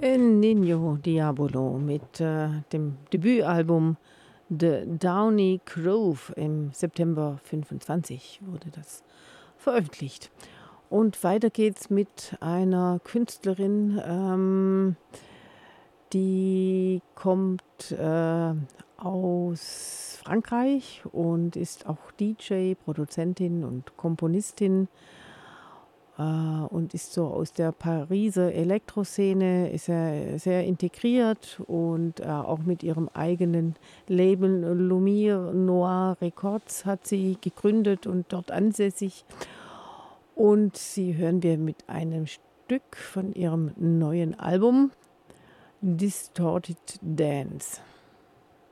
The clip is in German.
El Niño Diabolo mit dem Debütalbum The Downy Grove im September 25 wurde das veröffentlicht. Und weiter geht's mit einer Künstlerin, die kommt aus Frankreich und ist auch DJ, Produzentin und Komponistin. Und ist so aus der Pariser Elektroszene, ist er sehr integriert und auch mit ihrem eigenen Label Lumiere Noir Records hat sie gegründet und dort ansässig. Und sie hören wir mit einem Stück von ihrem neuen Album Distorted Dance.